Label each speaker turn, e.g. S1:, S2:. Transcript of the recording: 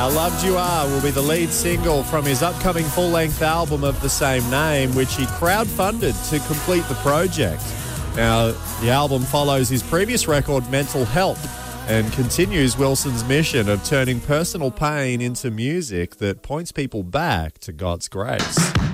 S1: How Loved You Are will be the lead single from his upcoming full-length album of the same name, which he crowdfunded to complete the project. Now, the album follows his previous record, Mental Health, and continues Wilson's mission of turning personal pain into music that points people back to God's grace.